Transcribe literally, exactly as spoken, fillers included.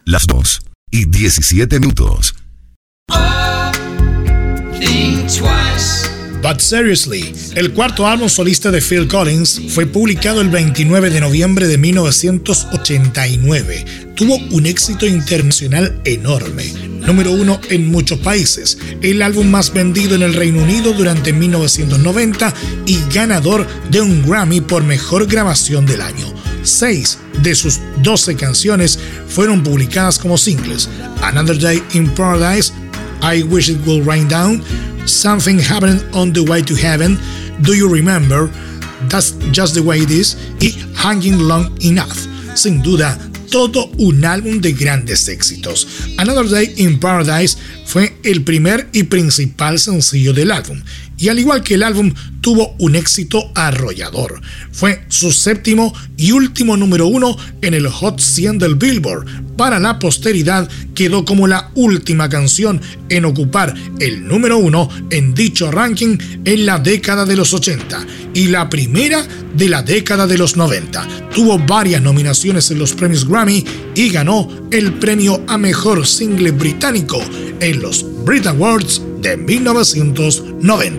Las dos y diecisiete minutos. But Seriously, el cuarto álbum solista de Phil Collins, fue publicado el veintinueve de noviembre de mil novecientos ochenta y nueve. Tuvo un éxito internacional enorme, número uno en muchos países, el álbum más vendido en el Reino Unido durante mil novecientos noventa y ganador de un Grammy por mejor grabación del año. Seis de sus doce canciones fueron publicadas como singles: Another Day in Paradise, I Wish It Would Rain Down, Something Happened on the Way to Heaven, Do You Remember, That's Just the Way It Is y Hanging Long Enough. Sin duda, todo un álbum de grandes éxitos. Another Day in Paradise fue el primer y principal sencillo del álbum, y al igual que el álbum, tuvo un éxito arrollador. Fue su séptimo y último número uno en el Hot cien del Billboard. Para la posteridad, quedó como la última canción en ocupar el número uno en dicho ranking en la década de los ochenta y la primera de la década de los noventa. Tuvo varias nominaciones en los premios Grammy y ganó el premio a mejor single británico en los Brit Awards de mil novecientos noventa.